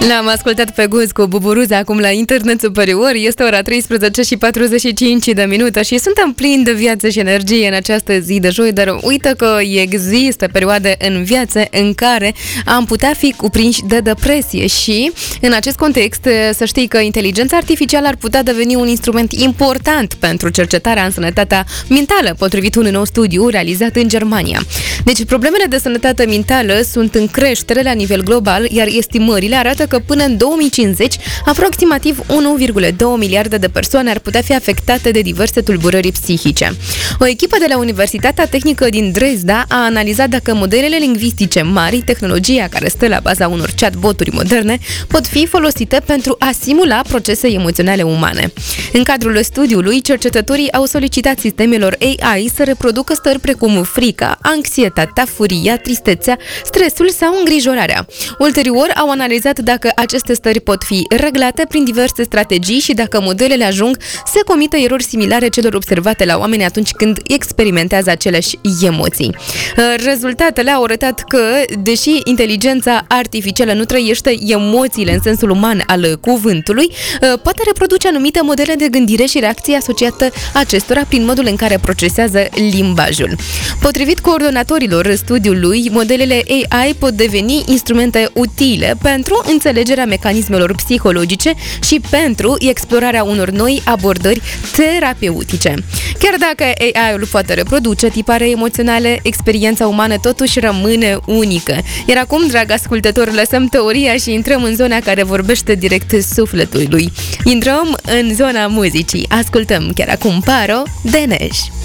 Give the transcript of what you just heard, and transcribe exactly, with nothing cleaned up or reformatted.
L-am ascultat pe Guz cu Buburuza acum la Internet Superior. Este ora treisprezece și patruzeci și cinci de minute și suntem plini de viață și energie în această zi de joi, dar uite că există perioade în viață în care am putea fi cuprinși de depresie și în acest context să știi că inteligența artificială ar putea deveni un instrument important pentru cercetarea în sănătatea mentală, potrivit unui nou studiu realizat în Germania. Deci problemele de sănătate mentală sunt în creștere la nivel global, iar estimările arată că până în două mii cincizeci, aproximativ unu virgulă doi miliarde de persoane ar putea fi afectate de diverse tulburări psihice. O echipă de la Universitatea Tehnică din Dresda a analizat dacă modelele lingvistice mari, tehnologia care stă la baza unor chatboturi moderne, pot fi folosite pentru a simula procese emoționale umane. În cadrul studiului, cercetătorii au solicitat sistemelor A I să reproducă stări precum frica, anxietatea, furia, tristețea, stresul sau îngrijorarea. Ulterior, au analizat dacă aceste stări pot fi reglate prin diverse strategii și dacă modelele ajung să comită erori similare celor observate la oameni atunci când experimentează aceleași emoții. Rezultatele au arătat că, deși inteligența artificială nu trăiește emoțiile în sensul uman al cuvântului, poate reproduce anumite modele de gândire și reacții asociate acestora prin modul în care procesează limbajul. Potrivit coordonatorilor studiului, modelele A I pot deveni instrumente utile pentru înțelegerea mecanismelor psihologice și pentru explorarea unor noi abordări terapeutice. Chiar dacă A I-ul poate reproduce tipare emoționale, experiența umană totuși rămâne unică. Iar acum, drag ascultător, lăsăm teoria și intrăm în zona care vorbește direct sufletului. Intrăm în zona muzicii. Ascultăm chiar acum Paro de Nej.